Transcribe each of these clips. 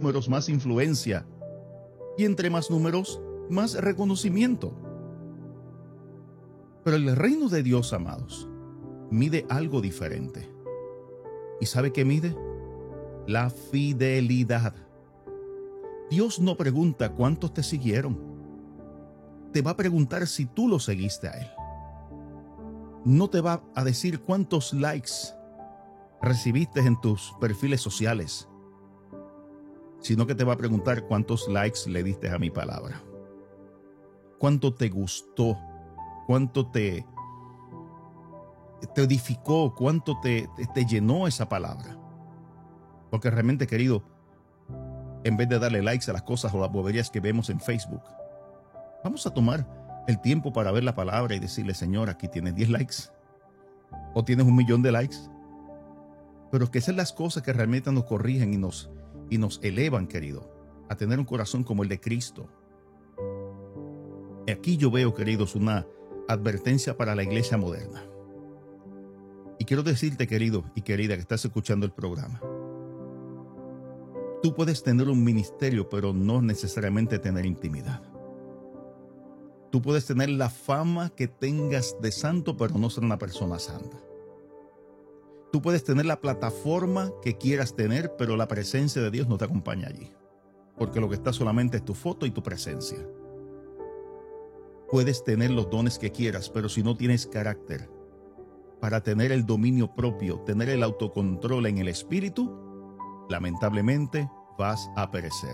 números, más influencia. Y entre más números, más reconocimiento. Pero el reino de Dios, amados, mide algo diferente. ¿Y sabe qué mide? La fidelidad. Dios no pregunta cuántos te siguieron. Te va a preguntar si tú lo seguiste a Él. No te va a decir cuántos likes recibiste en tus perfiles sociales, sino que te va a preguntar cuántos likes le diste a mi palabra. Cuánto te gustó, cuánto te edificó, cuánto te llenó esa palabra. Porque realmente, querido, en vez de darle likes a las cosas o las boberías que vemos en Facebook, vamos a tomar el tiempo para ver la palabra y decirle: Señor, aquí tienes 10 likes o tienes 1,000,000 de likes. Pero que sean las cosas que realmente nos corrigen y nos elevan, querido, a tener un corazón como el de Cristo. Aquí yo veo, queridos, una advertencia para la iglesia moderna. Y quiero decirte, querido y querida, que estás escuchando el programa. Tú puedes tener un ministerio, pero no necesariamente tener intimidad. Tú puedes tener la fama que tengas de santo, pero no ser una persona santa. Tú puedes tener la plataforma que quieras tener, pero la presencia de Dios no te acompaña allí. Porque lo que está solamente es tu foto y tu presencia. Puedes tener los dones que quieras, pero si no tienes carácter para tener el dominio propio, tener el autocontrol en el espíritu, lamentablemente vas a perecer.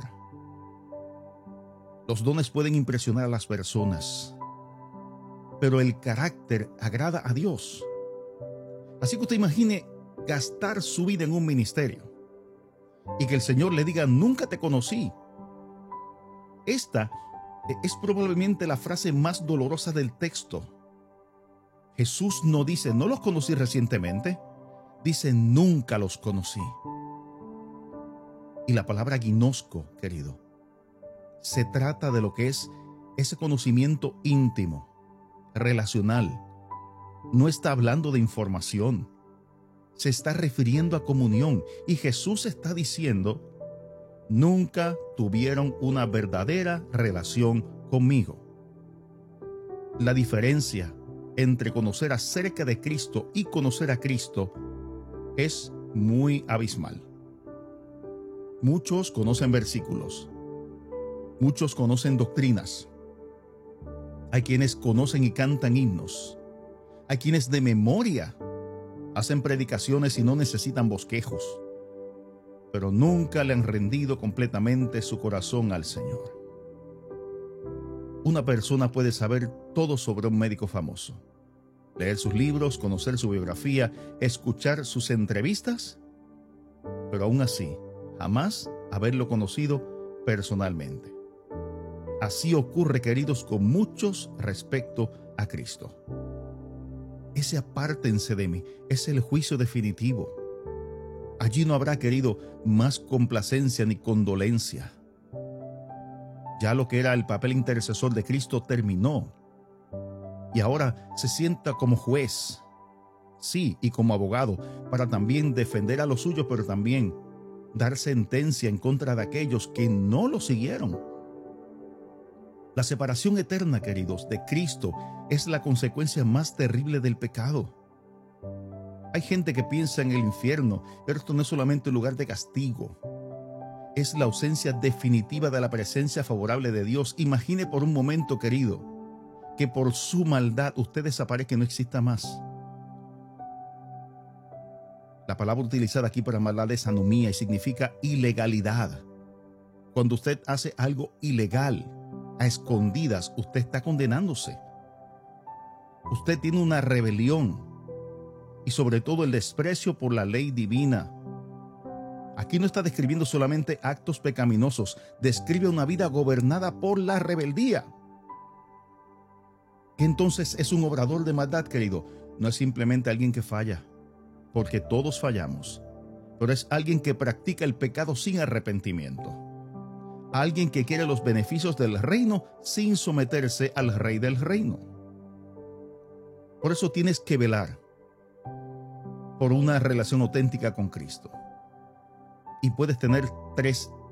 Los dones pueden impresionar a las personas, pero el carácter agrada a Dios. Así que usted imagine gastar su vida en un ministerio y que el Señor le diga: nunca te conocí. Esta es probablemente la frase más dolorosa del texto. Jesús no dice: no los conocí recientemente, dice: nunca los conocí. Y la palabra ginosco, querido, se trata de lo que es ese conocimiento íntimo, relacional. No está hablando de información, se está refiriendo a comunión. Y Jesús está diciendo: nunca tuvieron una verdadera relación conmigo. La diferencia entre conocer acerca de Cristo y conocer a Cristo es muy abismal. Muchos conocen versículos, muchos conocen doctrinas, hay quienes conocen y cantan himnos, hay quienes de memoria hacen predicaciones y no necesitan bosquejos, pero nunca le han rendido completamente su corazón al Señor. Una persona puede saber todo sobre un médico famoso, leer sus libros, conocer su biografía, escuchar sus entrevistas, pero aún así, jamás haberlo conocido personalmente. Así ocurre, queridos, con muchos respecto a Cristo. Ese apártense de mí es el juicio definitivo. Allí no habrá, querido, más complacencia ni condolencia. Ya lo que era el papel intercesor de Cristo terminó. Y ahora se sienta como juez, sí, y como abogado, para también defender a los suyos, pero también dar sentencia en contra de aquellos que no lo siguieron. La separación eterna, queridos, de Cristo es la consecuencia más terrible del pecado. Hay gente que piensa en el infierno, pero esto no es solamente un lugar de castigo. Es la ausencia definitiva de la presencia favorable de Dios. Imagine por un momento, querido, que por su maldad usted desaparezca y no exista más. La palabra utilizada aquí para maldad es anomía y significa ilegalidad. Cuando usted hace algo ilegal, a escondidas, usted está condenándose. Usted tiene una rebelión y sobre todo el desprecio por la ley divina. Aquí no está describiendo solamente actos pecaminosos, describe una vida gobernada por la rebeldía. ¿Qué entonces es un obrador de maldad, querido? No es simplemente alguien que falla, porque todos fallamos, pero es alguien que practica el pecado sin arrepentimiento. Alguien que quiere los beneficios del reino sin someterse al rey del reino. Por eso tienes que velar por una relación auténtica con Cristo. Y puedes tener 3